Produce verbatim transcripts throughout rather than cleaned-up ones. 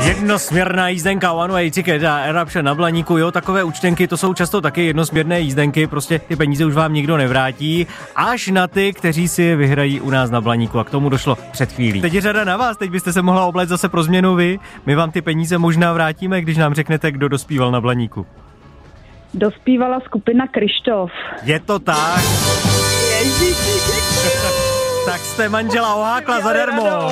Jednosměrná jízdenka One Way Ticket a Eruption na Blaníku, jo, takové účtenky, to jsou často taky jednosměrné jízdenky, prostě ty peníze už vám nikdo nevrátí, až na ty, kteří si je vyhrají u nás na Blaníku, a k tomu došlo před chvílí. Teď je řada na vás, teď byste se mohla obléct zase pro změnu vy, my vám ty peníze možná vrátíme, když nám řeknete, kdo dospíval na Blaníku. Dospívala skupina Krištof. Je to tak? Tak jste manžela ohákla zadarmo.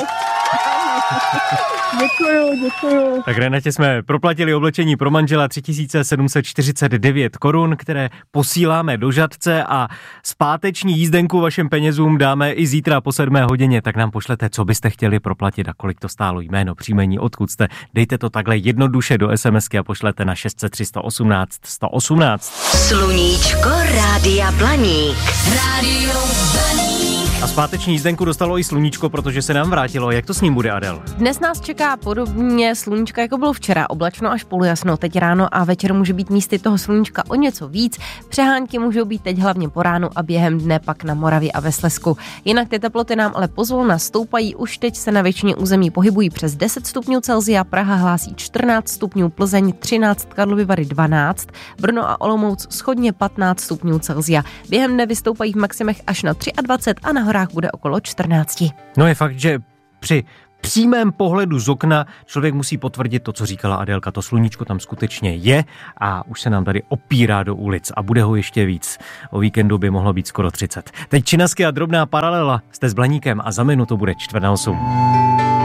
Děkuju, děkuju. Tak Renatě jsme proplatili oblečení pro manžela tři tisíce sedm set čtyřicet devět korun, které posíláme do Žatce, a zpáteční jízdenku vašim penězům dáme i zítra po sedmé hodině, tak nám pošlete, co byste chtěli proplatit a kolik to stálo, jméno, příjmení, odkud jste. Dejte to takhle jednoduše do SMSky a pošlete na šest set tři sto osmnáct sto osmnáct. Sluníčko Rádia Blaník. Rádio Blaník. A zpáteční jízdenku dostalo i sluníčko, protože se nám vrátilo. Jak to s ním bude, Adel? Dnes nás čeká podobně sluníčka, jako bylo včera, oblačno až polojasno. Teď ráno a večer může být místy toho sluníčka o něco víc. Přehánky můžou být teď hlavně po ránu a během dne pak na Moravě a ve Slezsku. Jinak ty teploty nám ale pozvolna stoupají, už teď se na většině území pohybují přes deset stupňů Celsia, Praha hlásí čtrnáct stupňů, Plzeň třináct, Karlovy Vary dvanáct, Brno a Olomouc shodně patnáct stupňů Celsia. Během dne vystoupají v maximech až na dvacet tři a na horách bude okolo čtrnáct. No je fakt, že při přímém pohledu z okna člověk musí potvrdit to, co říkala Adélka. To sluníčko tam skutečně je a už se nám tady opírá do ulic a bude ho ještě víc. O víkendu by mohlo být skoro třicet. Teď činasky a drobná paralela. Jste s Blaníkem a za minutu bude čtvrt na osm.